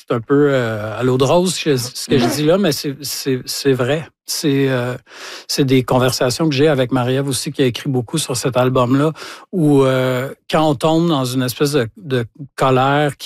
c'est un peu à l'eau de rose ce que je dis là, mais c'est vrai. C'est des conversations que j'ai avec Marie-Ève aussi, qui a écrit beaucoup sur cet album-là, où quand on tombe dans une espèce de colère